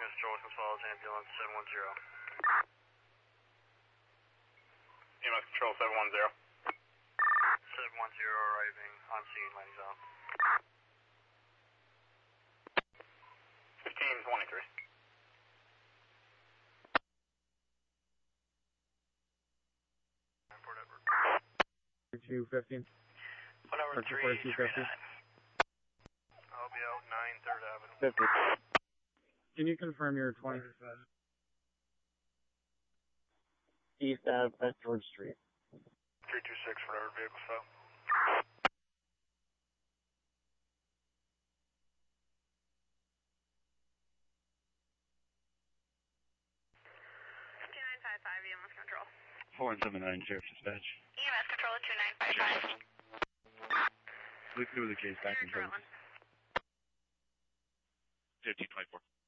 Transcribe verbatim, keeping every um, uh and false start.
against Joliet Falls, ambulance seven one zero. E M S control seven one zero. seven one zero arriving on scene, landing zone. fifteen twenty-three. Airport Edward. two fifteen. one over three three nine. I'll be out nine third Avenue. fifty. Can you confirm your twenty East Ave, West George Street? three two six for our vehicle file. two nine five five, E M S control. four one seven nine, Sheriff Dispatch. E M S control two nine five five. Please do the case back control. fifteen twenty-four.